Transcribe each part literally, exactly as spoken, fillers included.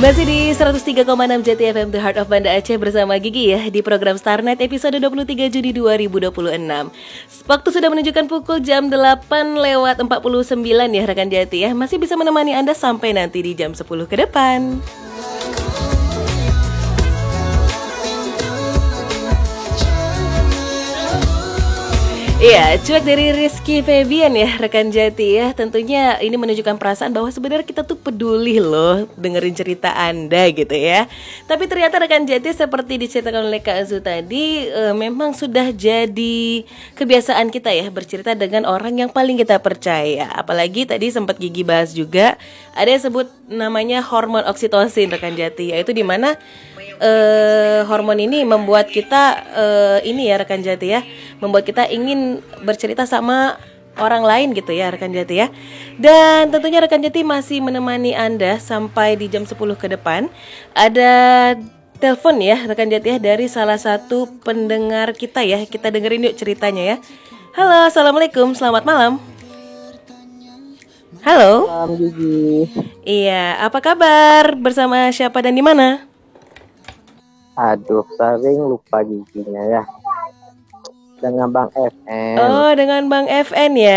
Masih di seratus tiga koma enam J T F M The Heart of Banda Aceh bersama Gigi ya di program Star Night episode dua puluh tiga Juni dua ribu dua puluh enam. Waktu sudah menunjukkan pukul jam delapan lewat empat puluh sembilan ya rekan Jati ya. Masih bisa menemani Anda sampai nanti di jam sepuluh ke depan. Iya, cuek dari Rizky Febian ya rekan Jati ya. Tentunya ini menunjukkan perasaan bahwa sebenarnya kita tuh peduli loh dengerin cerita Anda gitu ya. Tapi ternyata rekan Jati seperti diceritakan oleh Kak Azu tadi e, memang sudah jadi kebiasaan kita ya bercerita dengan orang yang paling kita percaya. Apalagi tadi sempat Gigi bahas juga ada yang sebut namanya hormon oksitosin rekan Jati, yaitu di mana Uh, hormon ini membuat kita uh, ini ya rekan Jati ya, membuat kita ingin bercerita sama orang lain gitu ya rekan Jati ya. Dan tentunya rekan Jati masih menemani Anda sampai di jam sepuluh ke depan. Ada telepon ya rekan Jati ya dari salah satu pendengar kita ya. Kita dengerin yuk ceritanya ya. Halo, assalamualaikum, selamat malam. Halo. Malam Gigi. Iya, apa kabar? Bersama siapa dan di mana? Aduh, sering lupa giginya ya. Dengan Bang F N. Oh, dengan Bang F N ya.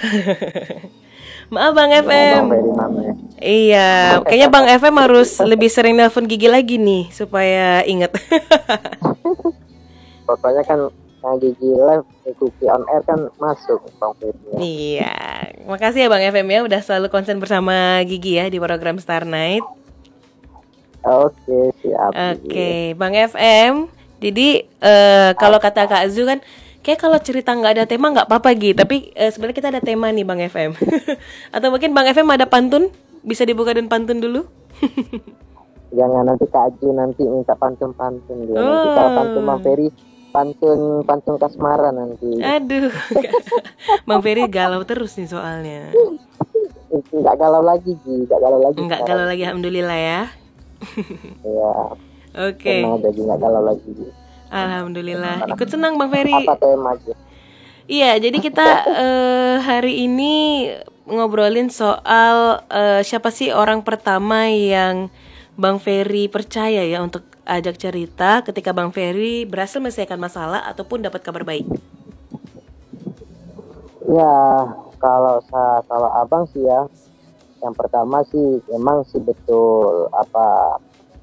Maaf Bang F M. Bang Ferry Mame. Iya, kayaknya Bang F M harus lebih sering nelpon Gigi lagi nih supaya ingat. Pokoknya kan yang Gigi live ikuti on air kan masuk Bang Ferry. Iya, makasih ya Bang F M ya udah selalu konsen bersama Gigi ya di program Star Night. Oke, siap. Oke, Bang F M. Jadi uh, kalau kata Kak Azu kan, kayak kalau cerita nggak ada tema nggak apa-apa gitu. Tapi uh, sebenarnya kita ada tema nih Bang F M. Atau mungkin Bang F M ada pantun? Bisa dibuka dan pantun dulu? Jangan nanti Kak Azu nanti minta pantun-pantun dia. Oh. Nanti kalau pantun Bang Ferry, pantun pantun kasmaran nanti. Aduh, Bang Ferry galau terus nih soalnya. Nggak galau lagi, Gi. Nggak galau lagi. Nggak galau lagi, alhamdulillah ya. Iya. Oke. Okay. Jadi nggak galau lagi. Alhamdulillah. Ikut senang Bang Ferry. Apa tema aja? Iya, jadi kita uh, hari ini ngobrolin soal uh, siapa sih orang pertama yang Bang Ferry percaya ya untuk ajak cerita ketika Bang Ferry berhasil menyelesaikan masalah ataupun dapat kabar baik. Ya, kalau saya kalau abang sih ya. Yang pertama sih memang sih betul apa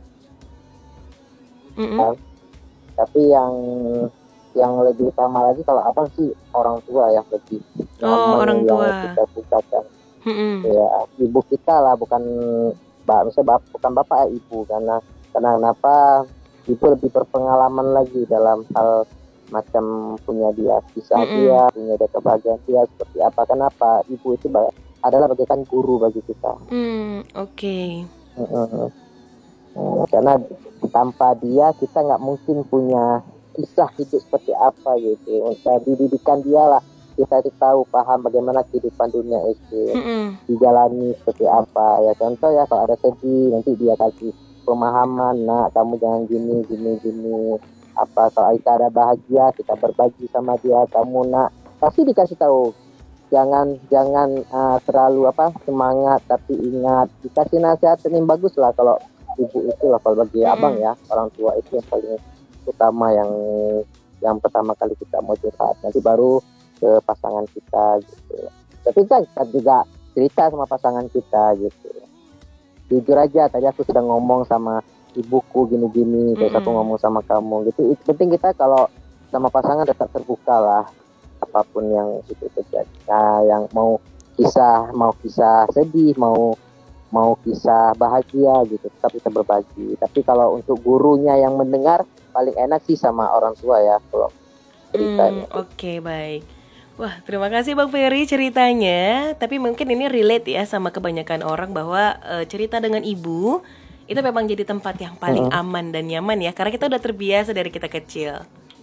mm-hmm. kan? Tapi yang yang lebih utama lagi kalau abang sih orang tua yang lebih oh, orang tua yang kita sukakan mm-hmm. ya ibu kita lah, bukan mbak misalnya bap, bukan bapak ya ibu, karena karena kenapa ibu lebih berpengalaman lagi dalam hal macam punya dia kisah mm-hmm. dia punya dia kebahagiaan dia seperti apa, kenapa ibu itu banyak adalah bagaikan guru bagi kita. Hmm, oke. Okay. Uh-uh. Uh, karena tanpa dia kita nggak mungkin punya kisah hidup seperti apa gitu. Dari didikan dia lah kita itu tahu paham bagaimana kehidupan dunia itu mm-mm. dijalani seperti apa. Ya contoh ya kalau ada sedih nanti dia kasih pemahaman, nak kamu jangan gini gini gini. Apa kalau kita ada bahagia kita berbagi sama dia, kamu nak pasti dikasih tahu. Jangan jangan uh, terlalu apa semangat, tapi ingat dikasih nasihat yang bagus lah. Kalau ibu itu lah, kalau bagi mm-hmm. abang ya orang tua itu yang paling utama, yang yang pertama kali kita mau curhat, nanti baru ke pasangan kita gitu. Tapi kan kita juga cerita sama pasangan kita gitu. Jujur aja, tadi aku sudah ngomong sama ibuku gini-gini, terus mm-hmm. aku ngomong sama kamu gitu. Itu penting kita kalau sama pasangan tetap terbuka lah. Apapun yang itu terjadi, nah, yang mau kisah mau kisah sedih, mau mau kisah bahagia gitu, tetap kita berbagi. Tapi kalau untuk gurunya yang mendengar paling enak sih sama orang tua ya kalau ceritanya. Hmm, Oke okay, baik. Wah terima kasih Bang Ferry ceritanya. Tapi mungkin ini relate ya sama kebanyakan orang bahwa e, cerita dengan ibu itu memang jadi tempat yang paling hmm. aman dan nyaman ya, karena kita udah terbiasa dari kita kecil.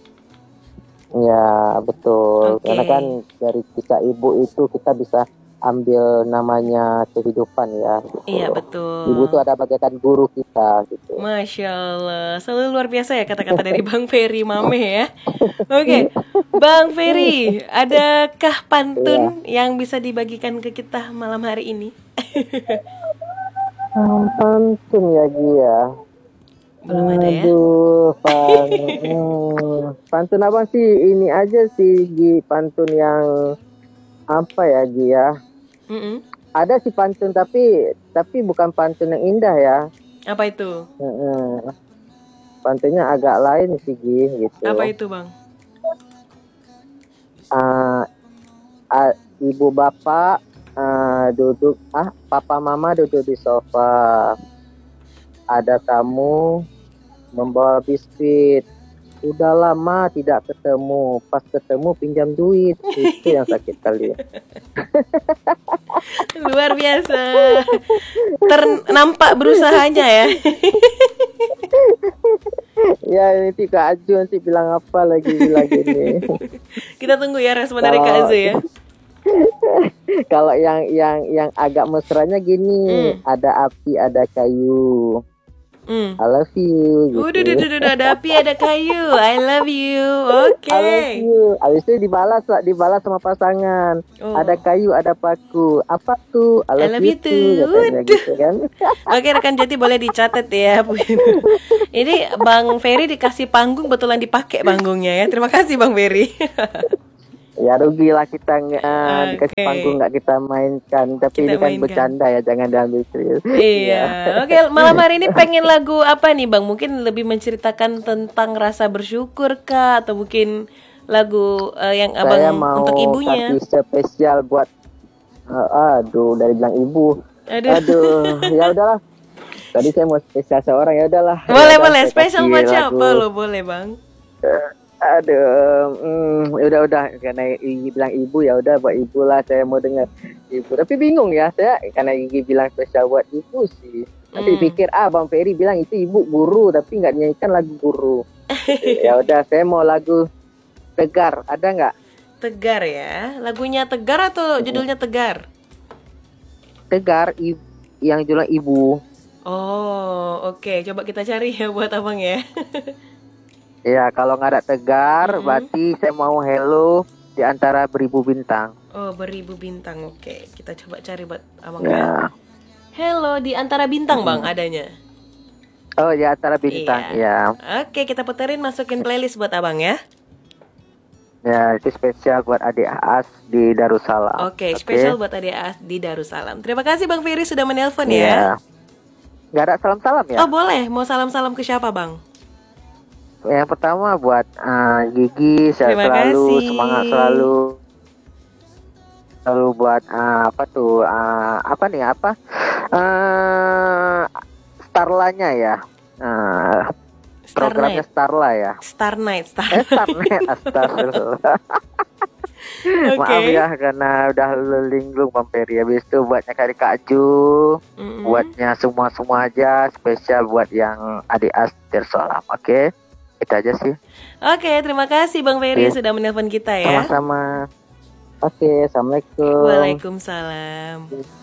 Ya betul, okay. Karena kan dari kisah ibu itu kita bisa ambil namanya kehidupan ya. Gitu. Iya betul. Ibu itu ada bagaikan guru kita gitu. Masya Allah, selalu luar biasa ya kata-kata dari Bang Ferry Mame ya. Oke, okay. Bang Ferry, adakah pantun ya. yang bisa dibagikan ke kita malam hari ini? Hmm, pantun ya Gia. Belum ada ya? Aduh, pan, hmm, pantun abang sih ini aja sih Gi, pantun yang apa ya Gia? Mm-mm. Ada sih pantun tapi tapi bukan pantun yang indah ya. Apa itu? Hmm, pantunnya agak lain sih Gi Apa gitu. itu bang? Ah, ah, ibu bapak ah, duduk ah papa mama duduk di sofa. Ada tamu membawa biskuit. Udah lama tidak ketemu, pas ketemu pinjam duit, itu yang sakit kali. Luar biasa. Ternampak berusahanya ya. Ya nanti Kak Aju nanti bilang apa lagi bilang gini. Kita tunggu ya respon dari Kak Kalau Azu ya. kalau yang yang yang agak mesranya gini, Hmm. ada api, ada kayu. Hmm. I love you Udah, gitu. udah, udah, udah, ada api, ada kayu. I love you. Oke. I love you. Habis itu dibalas dibalas sama pasangan. Oh. Ada kayu, ada paku. Apa tuh? I I love, love you you too. too. Katanya Udah. gitu kan. Oke rekan Jati boleh dicatat ya. Ini Bang Ferry dikasih panggung betulan dipakai panggungnya ya. Terima kasih Bang Ferry. Ya rugi lah kita nggak uh, dikasih Oke. panggung nggak kita mainkan, tapi Kita ini kan mainkan. bercanda ya, jangan diambil serius. Iya. Oke, malam hari ini pengen lagu apa nih Bang? Mungkin lebih menceritakan tentang rasa bersyukur kah atau mungkin lagu uh, yang Abang Saya mau untuk ibunya? kasih spesial buat uh, aduh dari bilang ibu. Aduh. Aduh, ya udahlah. Tadi saya mau spesial seorang, ya udahlah. Boleh, Ya udah, boleh. saya Spesial kasih buat lagu. siapa lo? Boleh, Bang. Aduh, hmm, ya udah udah karena Gigi bilang ibu, ya udah buat ibu lah, saya mau dengar ibu. Tapi bingung ya saya karena Gigi bilang spesial buat ibu sih. Tapi Hmm. pikir ah Bang Ferry bilang itu ibu guru tapi nggak nyanyikan lagu guru. Ya udah saya mau lagu Tegar, ada nggak? Tegar ya. Lagunya Tegar atau judulnya Tegar? Tegar ibu, yang jualan ibu. Oh, oke. Coba kita cari ya buat Abang ya. Ya kalau nggak ada Tegar, Mm-mm. berarti saya mau Hello di antara beribu bintang. Oh, beribu bintang. Oke, kita coba cari buat Abang ya. Ya. Hello di antara bintang, Bang, adanya. Oh ya antara bintang, Iya. ya. Oke, kita puterin masukin playlist buat Abang ya. Ya itu spesial buat adik As di Darussalam. Oke, spesial buat adik As di Darussalam. Terima kasih Bang Ferry sudah menelpon ya. Iya. Nggak ada salam-salam ya? Oh, boleh. Mau salam-salam ke siapa, Bang? Yang pertama buat uh, Gigi, sehat Terima selalu, kasih. semangat selalu. Lalu buat uh, apa tuh? Uh, apa nih? Apa? Uh, Starlanya ya. Uh, Star programnya Night. Starla ya. Star Night, Star Eh Starnet, astagfirullah. Oke. Maaf ya karena udah linglung Bang Ferry. Habis itu buatnya kali Kak Ju, Mm-mm. buatnya semua-semua aja, spesial buat yang adik As Darussalam. Oke, itu aja sih. Oke, terima kasih Bang Ferry Oke. sudah menelpon kita ya. Sama-sama. Oke, assalamualaikum. Waalaikumsalam.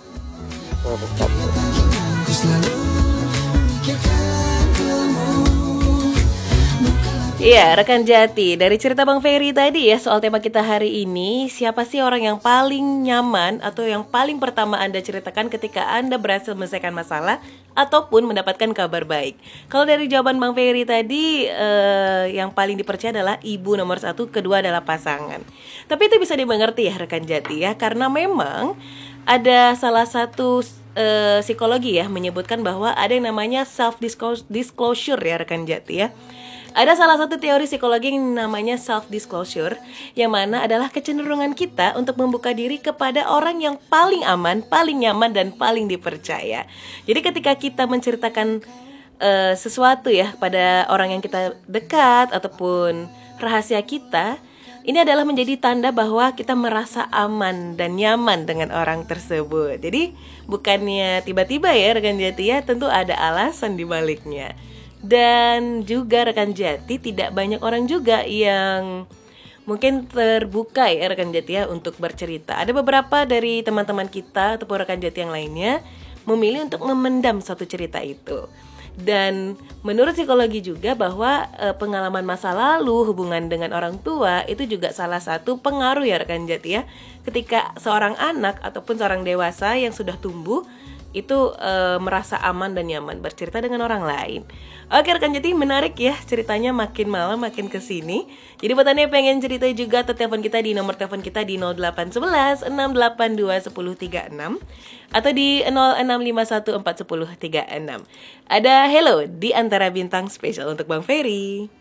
Iya, rekan Jati, dari cerita Bang Ferry tadi ya soal tema kita hari ini, siapa sih orang yang paling nyaman atau yang paling pertama Anda ceritakan ketika Anda berhasil menyelesaikan masalah ataupun mendapatkan kabar baik? Kalau dari jawaban Bang Ferry tadi, eh, yang paling dipercaya adalah ibu nomor satu, kedua adalah pasangan. Tapi itu bisa dimengerti ya rekan Jati ya, karena memang ada salah satu eh, psikologi ya menyebutkan bahwa ada yang namanya self disclosure ya rekan Jati ya. Ada salah satu teori psikologi yang namanya self-disclosure, yang mana adalah kecenderungan kita untuk membuka diri kepada orang yang paling aman, paling nyaman, dan paling dipercaya. Jadi ketika kita menceritakan uh, sesuatu ya pada orang yang kita dekat ataupun rahasia kita, ini adalah menjadi tanda bahwa kita merasa aman dan nyaman dengan orang tersebut. Jadi bukannya tiba-tiba ya rekan Jati ya, tentu ada alasan di baliknya. Dan juga rekan Jati, tidak banyak orang juga yang mungkin terbuka ya rekan Jati ya untuk bercerita. Ada beberapa dari teman-teman kita ataupun rekan Jati yang lainnya memilih untuk memendam satu cerita itu. Dan menurut psikologi juga bahwa e, pengalaman masa lalu, hubungan dengan orang tua itu juga salah satu pengaruh ya rekan Jati ya. Ketika seorang anak ataupun seorang dewasa yang sudah tumbuh itu uh, merasa aman dan nyaman bercerita dengan orang lain. Oke rekan Jati, menarik ya ceritanya, makin malam makin kesini. Jadi buat anda yang pengen cerita juga, atau telepon kita di nomor telepon kita di nol delapan satu satu enam delapan dua satu nol tiga enam atau di nol enam lima satu empat satu nol tiga enam. Ada hello di antara bintang spesial untuk Bang Ferry.